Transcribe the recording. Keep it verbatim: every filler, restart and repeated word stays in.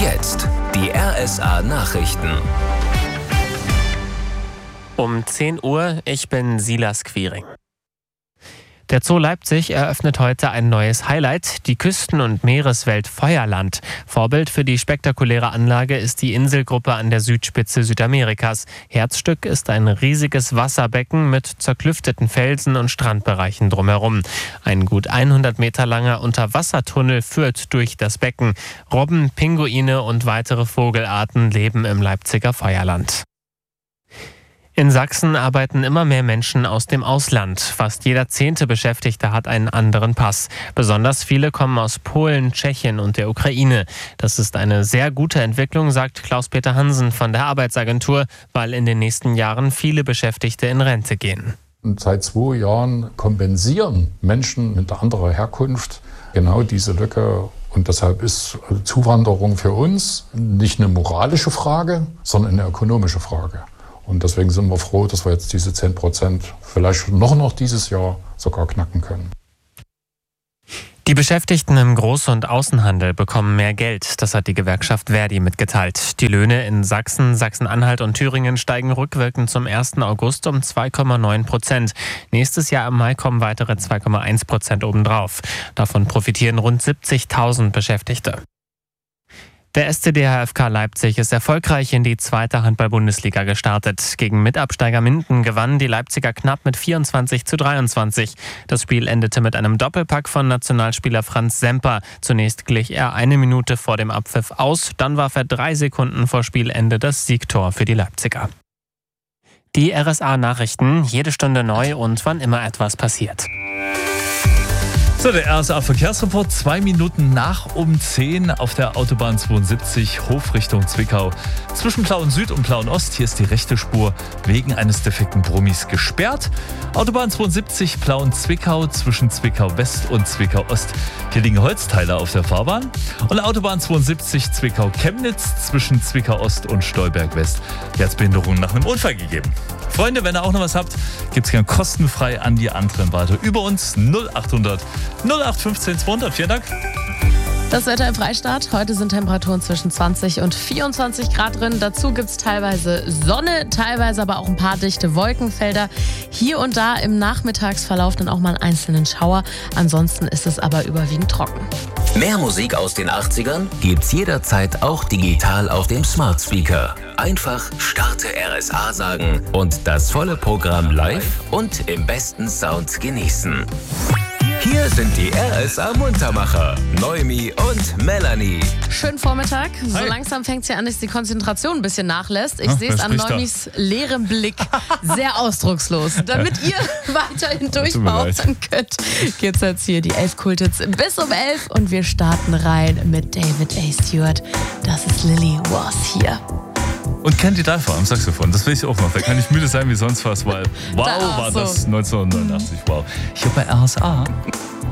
Jetzt die R S A-Nachrichten. Um zehn Uhr, ich bin Silas Quiring. Der Zoo Leipzig eröffnet heute ein neues Highlight, die Küsten- und Meereswelt Feuerland. Vorbild für die spektakuläre Anlage ist die Inselgruppe an der Südspitze Südamerikas. Herzstück ist ein riesiges Wasserbecken mit zerklüfteten Felsen und Strandbereichen drumherum. Ein gut hundert Meter langer Unterwassertunnel führt durch das Becken. Robben, Pinguine und weitere Vogelarten leben im Leipziger Feuerland. In Sachsen arbeiten immer mehr Menschen aus dem Ausland. Fast jeder zehnte Beschäftigte hat einen anderen Pass. Besonders viele kommen aus Polen, Tschechien und der Ukraine. Das ist eine sehr gute Entwicklung, sagt Klaus-Peter Hansen von der Arbeitsagentur, weil in den nächsten Jahren viele Beschäftigte in Rente gehen. Und seit zwei Jahren kompensieren Menschen mit anderer Herkunft genau diese Lücke. Und deshalb ist Zuwanderung für uns nicht eine moralische Frage, sondern eine ökonomische Frage. Und deswegen sind wir froh, dass wir jetzt diese zehn Prozent vielleicht noch, noch dieses Jahr sogar knacken können. Die Beschäftigten im Groß- und Außenhandel bekommen mehr Geld. Das hat die Gewerkschaft Verdi mitgeteilt. Die Löhne in Sachsen, Sachsen-Anhalt und Thüringen steigen rückwirkend zum ersten August um zwei Komma neun Prozent. Nächstes Jahr im Mai kommen weitere zwei Komma eins Prozent obendrauf. Davon profitieren rund siebzigtausend Beschäftigte. Der S C D H F K Leipzig ist erfolgreich in die zweite Handball-Bundesliga gestartet. Gegen Mitabsteiger Minden gewannen die Leipziger knapp mit vierundzwanzig zu dreiundzwanzig. Das Spiel endete mit einem Doppelpack von Nationalspieler Franz Semper. Zunächst glich er eine Minute vor dem Abpfiff aus, dann warf er drei Sekunden vor Spielende das Siegtor für die Leipziger. Die R S A-Nachrichten, jede Stunde neu und wann immer etwas passiert. So, der R S A-Verkehrsreport, zwei Minuten nach um zehn auf der Autobahn zweiundsiebzig, Hof Richtung Zwickau. Zwischen Plauen Süd und Plauen Ost, hier ist die rechte Spur wegen eines defekten Brummis gesperrt. Autobahn zweiundsiebzig, Plauen Zwickau, zwischen Zwickau West und Zwickau Ost. Hier liegen Holzteile auf der Fahrbahn. Und Autobahn zweiundsiebzig, Zwickau Chemnitz, zwischen Zwickau Ost und Stolberg West. Hier hat es Behinderungen nach einem Unfall gegeben. Freunde, wenn ihr auch noch was habt, gibt es gern kostenfrei an die anderen weiter. Über uns null achthundert null acht fünfzehn zweihundert. Vielen Dank. Das Wetter im Freistaat. Heute sind Temperaturen zwischen zwanzig und vierundzwanzig Grad drin. Dazu gibt es teilweise Sonne, teilweise aber auch ein paar dichte Wolkenfelder. Hier und da im Nachmittagsverlauf dann auch mal einen einzelnen Schauer. Ansonsten ist es aber überwiegend trocken. Mehr Musik aus den achtzigern gibt's jederzeit auch digital auf dem Smart Speaker. Einfach Starte R S A sagen und das volle Programm live und im besten Sound genießen. Hier sind die R S A-Muntermacher, Noemi und Melanie. Schönen Vormittag. So Hi. langsam fängt es ja an, dass die Konzentration ein bisschen nachlässt. Ich Ach, sehe es wer an spricht da? Neumis leerem Blick. Sehr ausdruckslos. Damit ihr weiterhin Tut mir leid. durchbehaupten könnt, geht's jetzt hier die elf Kultits bis um elf und wir starten rein mit David A. Stewart. Das ist Lily Was hier. Und Candy Diver am Saxophon, das will ich auch noch. Da kann ich müde sein wie sonst was, weil wow, Da auch war so. das neunzehnhundertneunundachtzig, wow. Hier bei R S A.